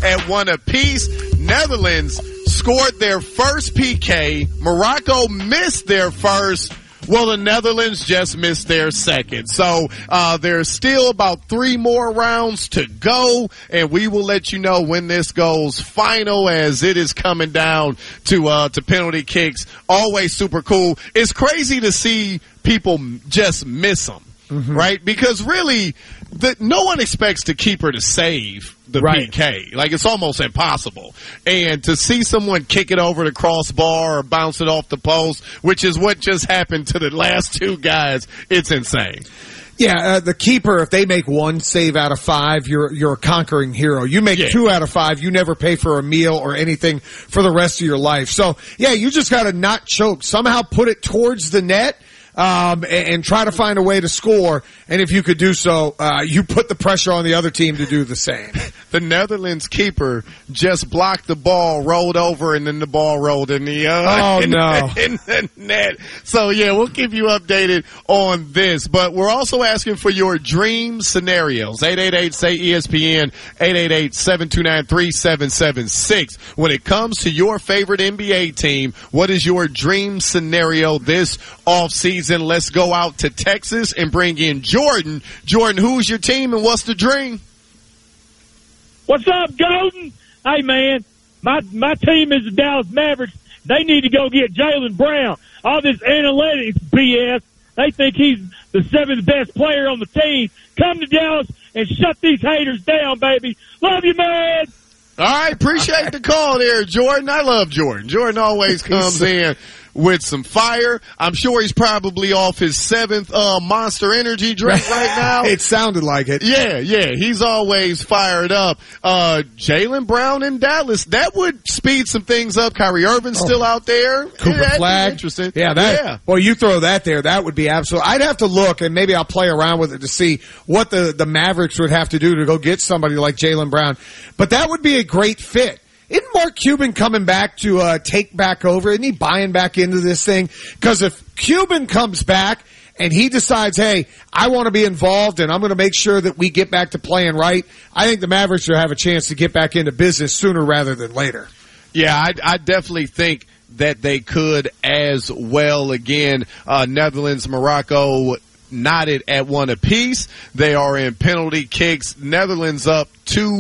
at 1 apiece. Netherlands scored their first PK. Morocco missed their first. Well, the Netherlands just missed their second. So there's still about 3 more rounds to go, and we will let you know when this goes final, as it is coming down to penalty kicks. Always super cool. It's crazy to see people just miss them, right? Because really, no one expects the keeper to save the PK. Like, it's almost impossible. And to see someone kick it over the crossbar or bounce it off the post, which is what just happened to the last 2 guys, it's insane. Yeah, the keeper, if they make 1 save out of 5, you're a conquering hero. You make 2 out of 5, you never pay for a meal or anything for the rest of your life. So, yeah, you just gotta not choke. Somehow put it towards the net. And try to find a way to score. And if you could do so, you put the pressure on the other team to do the same. The Netherlands keeper just blocked the ball, rolled over, and then the ball rolled in the in the net. So yeah, we'll keep you updated on this. But we're also asking for your dream scenarios. 888-SAY-ESPN, 888-729-3776. When it comes to your favorite NBA team, what is your dream scenario this offseason? Let's go out to Texas and bring in Jordan. Jordan, who's your team and what's the dream? What's up, Golden? Hey, man, my team is the Dallas Mavericks. They need to go get Jaylen Brown. All this analytics BS. They think he's the 7th best player on the team. Come to Dallas and shut these haters down, baby. Love you, man. All right, appreciate the call there, Jordan. I love Jordan. Jordan always comes in with some fire. I'm sure he's probably off his 7th Monster Energy drink right now. It sounded like it. Yeah. He's always fired up. Jaylen Brown in Dallas, that would speed some things up. Kyrie Irving's still out there. Cooper Flag. Interesting. Yeah. Well, you throw that there, that would be absolute. I'd have to look, and maybe I'll play around with it to see what the Mavericks would have to do to go get somebody like Jaylen Brown. But that would be a great fit. Isn't Mark Cuban coming back to take back over? Isn't he buying back into this thing? Because if Cuban comes back and he decides, hey, I want to be involved and I'm going to make sure that we get back to playing right, I think the Mavericks will have a chance to get back into business sooner rather than later. Yeah, I definitely think that they could as well. Again, Netherlands, Morocco knotted at 1 apiece. They are in penalty kicks. Netherlands up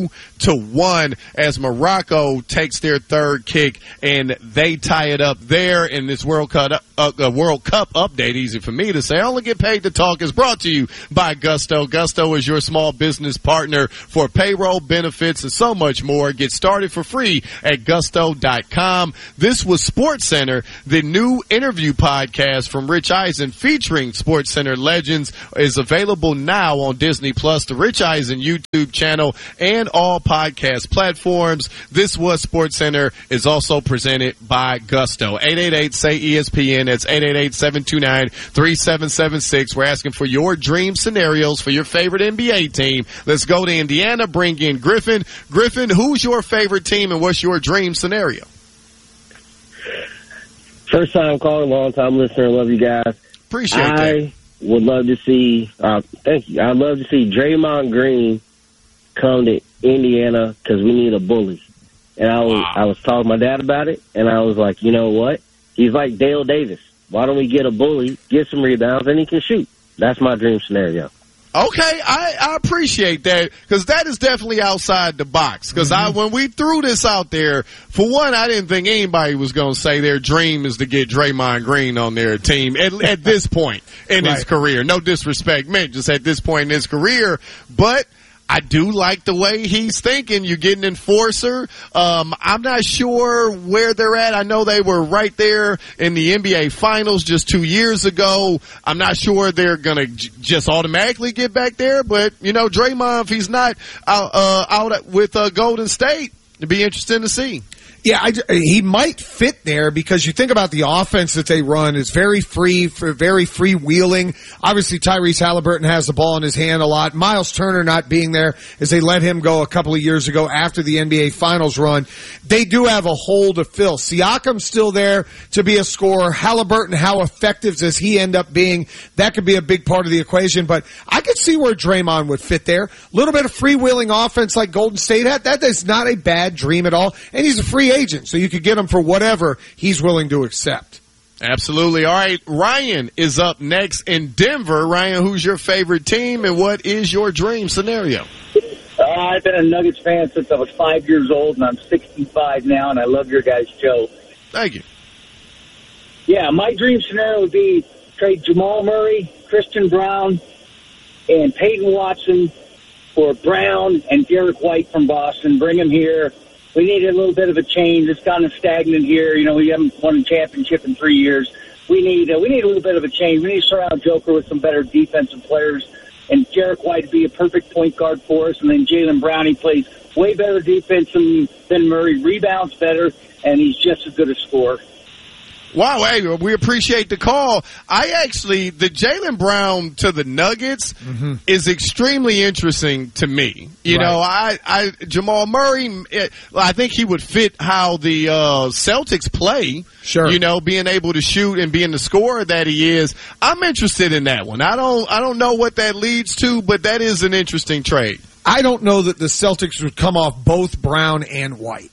2-1 as Morocco takes their 3rd kick and they tie it up there. In this World Cup update, easy for me to say, I only get paid to talk, is brought to you by Gusto. Gusto is your small business partner for payroll, benefits, and so much more. Get started for free at gusto.com. This was SportsCenter, the new interview podcast from Rich Eisen featuring SportsCenter legends, is available now on Disney Plus, the Rich Eisen YouTube channel, and all podcast platforms. This was SportsCenter is also presented by Gusto. 888-SAY-ESPN. That's 888-729-3776. We're asking for your dream scenarios for your favorite NBA team. Let's go to Indiana, bring in Griffin. Griffin, who's your favorite team and what's your dream scenario? First time calling, long time listener. Love you guys. Appreciate that. I would love to see, thank you. I'd love to see Draymond Green come to Indiana because we need a bully. And I was talking to my dad about it, and I was like, you know what? He's like Dale Davis. Why don't we get a bully, get some rebounds, and he can shoot? That's my dream scenario. Okay, I appreciate that because that is definitely outside the box. Because when we threw this out there, for one, I didn't think anybody was going to say their dream is to get Draymond Green on their team at this point in his career. No disrespect meant, just at this point in his career. But I do like the way he's thinking. You're getting enforcer. I'm not sure where they're at. I know they were right there in the NBA Finals just 2 years ago. I'm not sure they're going to just automatically get back there. But, you know, Draymond, if he's not out with Golden State, it'd be interesting to see. Yeah, he might fit there because you think about the offense that they run is very freewheeling. Obviously, Tyrese Halliburton has the ball in his hand a lot. Miles Turner not being there as they let him go a couple of years ago after the NBA Finals run. They do have a hole to fill. Siakam's still there to be a scorer. Halliburton, how effective does he end up being? That could be a big part of the equation, but I could see where Draymond would fit there. A little bit of freewheeling offense like Golden State had. That is not a bad dream at all. And he's a free agent, so you could get him for whatever he's willing to accept. Absolutely. All right, Ryan is up next in Denver. Ryan, who's your favorite team, and what is your dream scenario? I've been a Nuggets fan since I was 5 years old, and I'm 65 now, and I love your guys' show. Thank you. Yeah, my dream scenario would be trade Jamal Murray, Christian Brown, and Peyton Watson for Brown and Derek White from Boston. Bring them here. We need a little bit of a change. It's kind of stagnant here. You know, we haven't won a championship in 3 years. We need a little bit of a change. We need to surround Joker with some better defensive players, and Derek White to be a perfect point guard for us. And then Jaylen Brown, he plays way better defense than Murray, rebounds better, and he's just as good a scorer. Wow, hey, we appreciate the call. The Jaylen Brown to the Nuggets is extremely interesting to me. You know, Jamal Murray, I think he would fit how the Celtics play. Sure. You know, being able to shoot and being the scorer that he is. I'm interested in that one. I don't know what that leads to, but that is an interesting trade. I don't know that the Celtics would come off both Brown and White.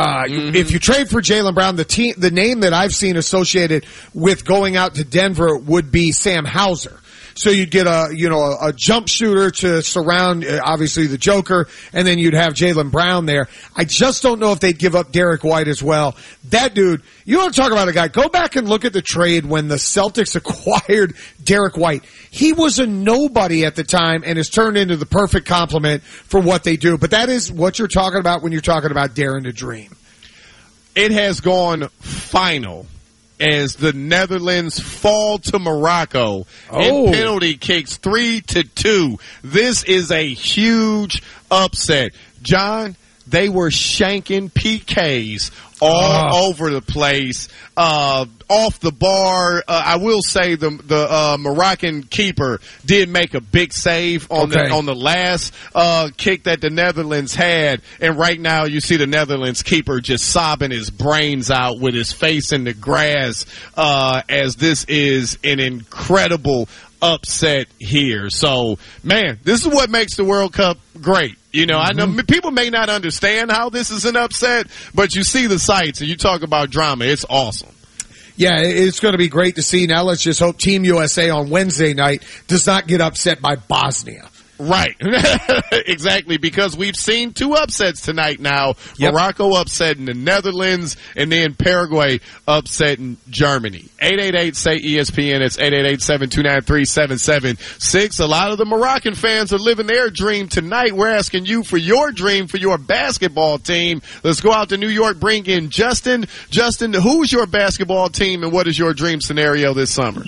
If you trade for Jaylen Brown, the name that I've seen associated with going out to Denver would be Sam Hauser. So you'd get a jump shooter to surround, obviously, the Joker, and then you'd have Jaylen Brown there. I just don't know if they'd give up Derek White as well. That dude, you want to talk about a guy, go back and look at the trade when the Celtics acquired Derek White. He was a nobody at the time and has turned into the perfect complement for what they do. But that is what you're talking about when you're talking about daring to dream. It has gone final as the Netherlands fall to Morocco in penalty kicks 3-2. This is a huge upset. John, they were shanking PKs all over the place, off the bar. I will say the Moroccan keeper did make a big save on the last kick that the Netherlands had, and right now you see the Netherlands keeper just sobbing his brains out with his face in the grass, as this is an incredible upset here. So, man, this is what makes the World Cup great. You know, I know people may not understand how this is an upset, but you see the sights and you talk about drama. It's awesome. Yeah, it's going to be great to see. Now let's just hope Team USA on Wednesday night does not get upset by Bosnia. Right. Exactly, because we've seen two upsets tonight now. Yep. Morocco upsetting the Netherlands, and then Paraguay upsetting Germany. 888-SAY-ESPN. It's 888-729-3776. A lot of the Moroccan fans are living their dream tonight. We're asking you for your dream for your basketball team. Let's go out to New York, bring in Justin. Justin, who's your basketball team, and what is your dream scenario this summer?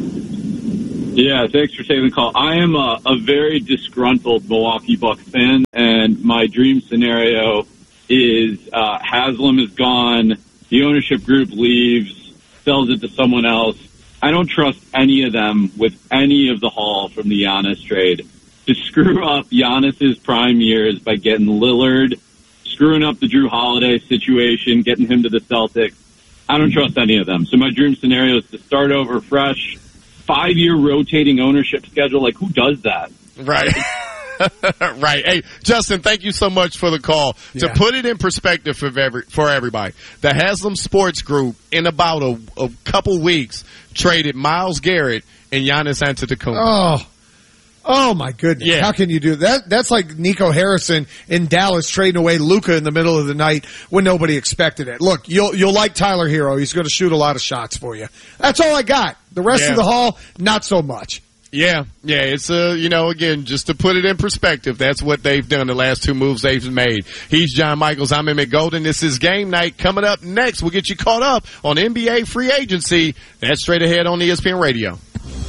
Yeah, thanks for taking the call. I am a very disgruntled Milwaukee Bucks fan, and my dream scenario is Haslam is gone, the ownership group leaves, sells it to someone else. I don't trust any of them with any of the haul from the Giannis trade to screw up Giannis's prime years by getting Lillard, screwing up the Drew Holiday situation, getting him to the Celtics. I don't trust any of them. So my dream scenario is to start over fresh. 5-year rotating ownership schedule. Like, who does that? Right. Right. Hey, Justin, thank you so much for the call. Yeah. To put it in perspective for everybody, the Haslam Sports Group in about a couple weeks traded Myles Garrett and Giannis Antetokounmpo. Oh my goodness. Yeah. How can you do that? That's like Nico Harrison in Dallas trading away Luka in the middle of the night when nobody expected it. Look, you'll like Tyler Hero. He's going to shoot a lot of shots for you. That's all I got. The rest of the haul, not so much. Yeah. It's again, just to put it in perspective, that's what they've done. The last two moves they've made. He's John Michaels. I'm Emmett Golden. This is Game Night. Coming up next, we'll get you caught up on NBA free agency. That's straight ahead on ESPN Radio.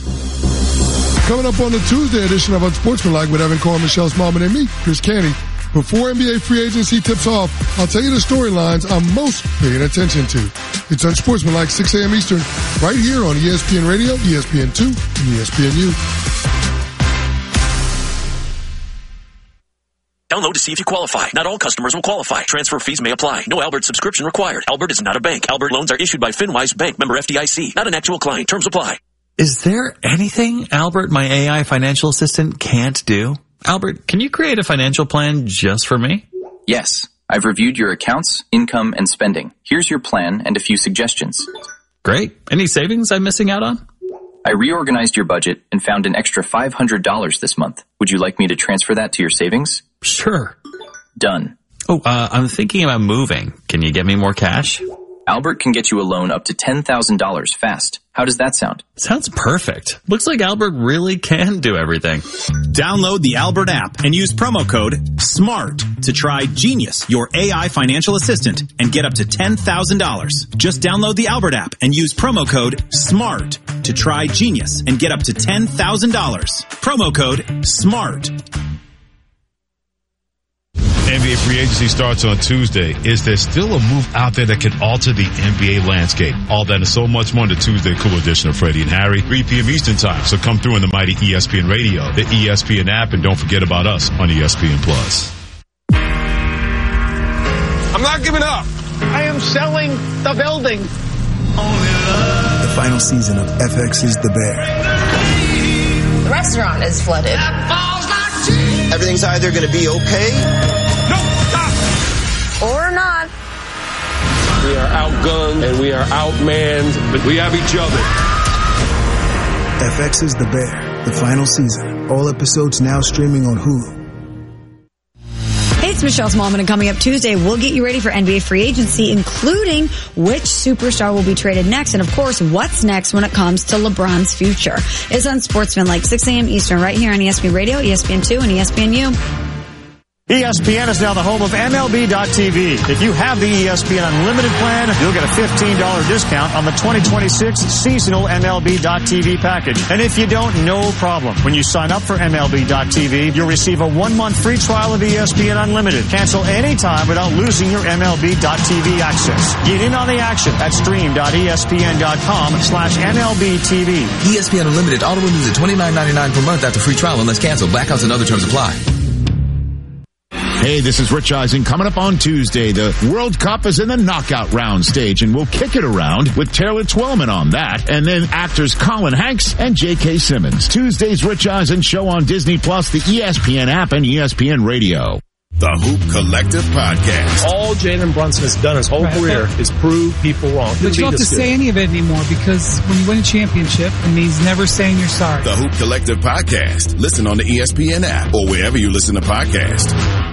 Coming up on the Tuesday edition of Unsportsmanlike with Evan Cohen, Michelle Smallman, and me, Chris Canty. Before NBA free agency tips off, I'll tell you the storylines I'm most paying attention to. It's Unsportsmanlike, 6 a.m. Eastern, right here on ESPN Radio, ESPN2, and ESPNU. Download to see if you qualify. Not all customers will qualify. Transfer fees may apply. No Albert subscription required. Albert is not a bank. Albert loans are issued by FinWise Bank, member FDIC. Not an actual client. Terms apply. Is there anything Albert, my AI financial assistant, can't do? Albert, can you create a financial plan just for me? Yes. I've reviewed your accounts, income, and spending. Here's your plan and a few suggestions. Great. Any savings I'm missing out on? I reorganized your budget and found an extra $500 this month. Would you like me to transfer that to your savings? Sure. Done. Oh, I'm thinking about moving. Can you get me more cash? Albert can get you a loan up to $10,000 fast. How does that sound? Sounds perfect. Looks like Albert really can do everything. Download the Albert app and use promo code SMART to try Genius, your AI financial assistant, and get up to $10,000. Just download the Albert app and use promo code SMART to try Genius and get up to $10,000. Promo code SMART. NBA free agency starts on Tuesday. Is there still a move out there that can alter the NBA landscape? All that and so much more in the Tuesday Cool Edition of Freddie and Harry, 3 p.m. Eastern Time. So come through in the mighty ESPN Radio, the ESPN app, and don't forget about us on ESPN Plus. I'm not giving up. I am selling the building. The final season of FX is the Bear. The restaurant is flooded. Everything's either going to be okay or not. We are outgunned and we are outmanned, but we have each other. FX is the Bear, the final season. All episodes now streaming on Hulu. Hey, it's Michelle Smallman, and coming up Tuesday, we'll get you ready for NBA free agency, including which superstar will be traded next, and of course, what's next when it comes to LeBron's future. It's on Sportsmanlike, 6 a.m. Eastern, right here on ESPN Radio, ESPN2, and ESPNU. ESPN is now the home of MLB.TV. If you have the ESPN Unlimited plan, you'll get a $15 discount on the 2026 seasonal MLB.TV package. And if you don't, no problem. When you sign up for MLB.TV, you'll receive a 1-month free trial of ESPN Unlimited. Cancel anytime without losing your MLB.TV access. Get in on the action at stream.espn.com/MLBTV. ESPN Unlimited auto renews at $29.99 per month after free trial unless canceled. Blackouts and other terms apply. Hey, this is Rich Eisen. Coming up on Tuesday, the World Cup is in the knockout round stage, and we'll kick it around with Taylor Twellman on that, and then actors Colin Hanks and J.K. Simmons. Tuesday's Rich Eisen show on Disney Plus, the ESPN app, and ESPN Radio. The Hoop Collective Podcast. All Jalen Brunson has done his whole career is prove people wrong. But you don't have to say any of it anymore, because when you win a championship, it means never saying you're sorry. The Hoop Collective Podcast. Listen on the ESPN app or wherever you listen to podcasts.